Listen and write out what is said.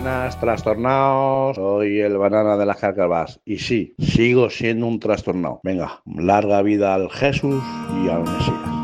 Buenas, trastornados. Soy el banana de las carcabas. Y sí, sigo siendo un trastornado. Venga, larga vida al Jesús y al Mesías.